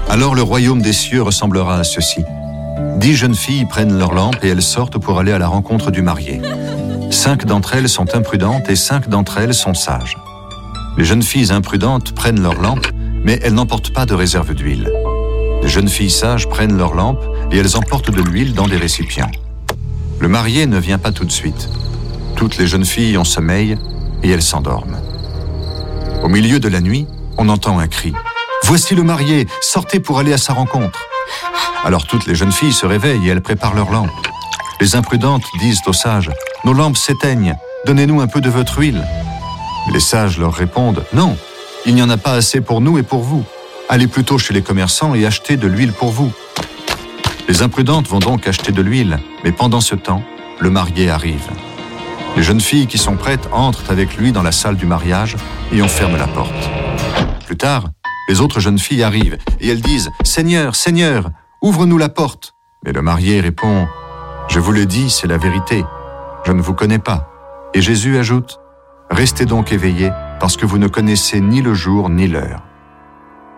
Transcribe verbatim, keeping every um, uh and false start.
Alors le royaume des cieux ressemblera à ceci. Dix jeunes filles prennent leurs lampes et elles sortent pour aller à la rencontre du marié. Cinq d'entre elles sont imprudentes et cinq d'entre elles sont sages. Les jeunes filles imprudentes prennent leurs lampes, mais elles n'emportent pas de réserve d'huile. Les jeunes filles sages prennent leurs lampes et elles emportent de l'huile dans des récipients. Le marié ne vient pas tout de suite. Toutes les jeunes filles ont sommeil et elles s'endorment. Au milieu de la nuit, on entend un cri. « Voici le marié, sortez pour aller à sa rencontre !» Alors toutes les jeunes filles se réveillent et elles préparent leurs lampes. Les imprudentes disent aux sages « Nos lampes s'éteignent, donnez-nous un peu de votre huile. » Les sages leur répondent « Non, il n'y en a pas assez pour nous et pour vous. Allez plutôt chez les commerçants et achetez de l'huile pour vous. » Les imprudentes vont donc acheter de l'huile, mais pendant ce temps, le marié arrive. Les jeunes filles qui sont prêtes entrent avec lui dans la salle du mariage et on ferme la porte. Plus tard, les autres jeunes filles arrivent et elles disent « Seigneur, Seigneur, ouvre-nous la porte !» Mais le marié répond « Je vous le dis, c'est la vérité. Je ne vous connais pas. » Et Jésus ajoute « Restez donc éveillés, parce que vous ne connaissez ni le jour ni l'heure. »